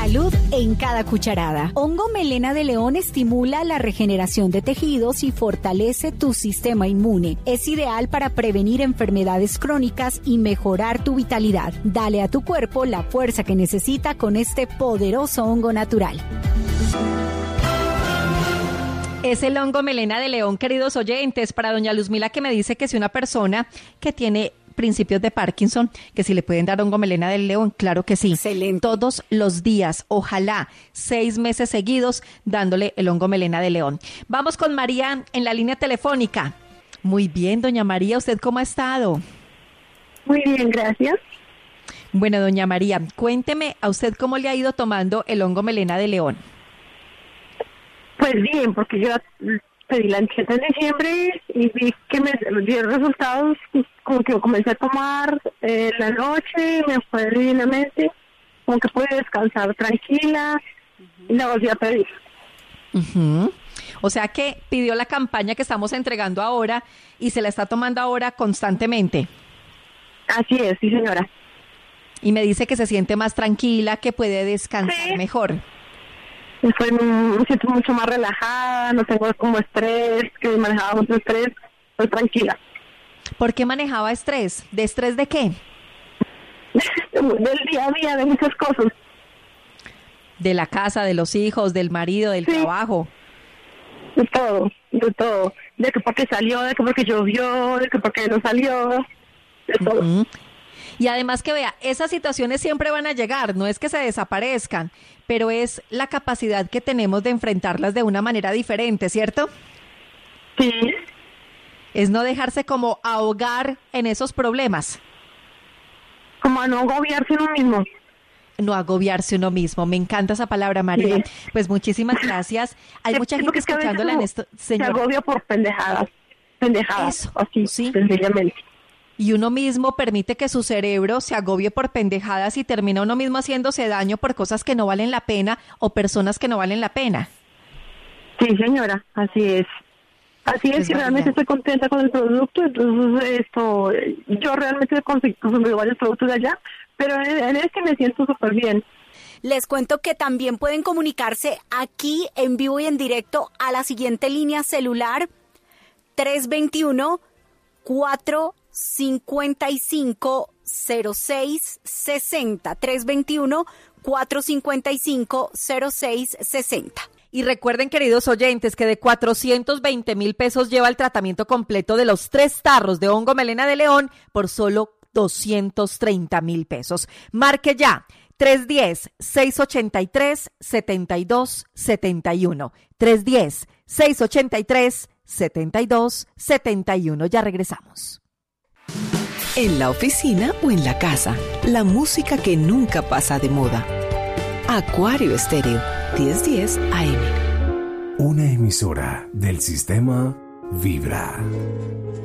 Salud en cada cucharada. Hongo melena de león estimula la regeneración de tejidos y fortalece tu sistema inmune. Es ideal para prevenir enfermedades crónicas y mejorar tu vitalidad. Dale a tu cuerpo la fuerza que necesita con este poderoso hongo natural. Es el hongo melena de león, queridos oyentes, para doña Luzmila, que me dice que si una persona que tiene principios de Parkinson, que si le pueden dar hongo melena del león, claro que sí. Excelente. Todos los días, ojalá 6 meses seguidos dándole el hongo melena de león. Vamos con María en la línea telefónica. Muy bien, doña María, ¿usted cómo ha estado? Muy bien, gracias. Bueno, doña María, cuénteme a usted cómo le ha ido tomando el hongo melena de león. Pues bien, porque yo pedí la anceta en diciembre y vi que me dio resultados, como que comencé a tomar la noche, me fue divinamente, como que pude descansar tranquila y la volví a pedir. Uh-huh. O sea que pidió la campaña que estamos entregando ahora y se la está tomando ahora constantemente. Así es, sí señora. Y me dice que se siente más tranquila, que puede descansar mejor. Me siento mucho más relajada, no tengo como estrés, que manejaba mucho estrés, estoy tranquila. ¿Por qué manejaba estrés? ¿De estrés de qué? Del día a día, de muchas cosas. De la casa, de los hijos, del marido, del trabajo. De todo, de todo. De que porque salió, de que porque llovió, de que porque no salió, de todo. Uh-huh. Y además que vea, esas situaciones siempre van a llegar, no es que se desaparezcan, pero es la capacidad que tenemos de enfrentarlas de una manera diferente, ¿cierto? Sí. Es no dejarse como ahogar en esos problemas. Como a no agobiarse uno mismo. No agobiarse uno mismo. Me encanta esa palabra, María. Sí. Pues muchísimas gracias. Hay mucha gente escuchándola en esto. Señor. Se agobia por pendejadas. Eso, así, sí. Sencillamente. Y uno mismo permite que su cerebro se agobie por pendejadas y termina uno mismo haciéndose daño por cosas que no valen la pena o personas que no valen la pena. Sí, señora, así es. Así es, y realmente estoy contenta con el producto. Entonces, yo realmente he consumido varios productos de allá, pero en este me siento súper bien. Les cuento que también pueden comunicarse aquí en vivo y en directo a la siguiente línea celular 321-455-0660, 321-455-0660. Y recuerden, queridos oyentes, que de 420,000 pesos lleva el tratamiento completo de los 3 tarros de hongo melena de león por solo 230,000 pesos. Marque ya 310-683-7271. 310-683-7271. Ya regresamos. En la oficina o en la casa, la música que nunca pasa de moda. Acuario Estéreo, 1010 AM. Una emisora del sistema Vibra.